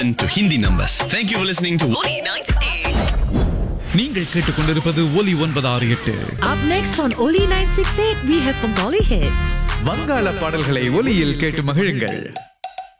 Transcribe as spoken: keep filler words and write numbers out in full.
to Hindi numbers. Thank you for listening to Oli ninety-eight. நீங்கள் கேட்டுக்கொண்டிருப்பது ஒலி ஒன்பது ஆறு எட்டு. Up next on Oli nine six eight, we have Bengali hits. வங்காள பாடல்களை ஒலியில் கேட்டு மகிழுங்கள்.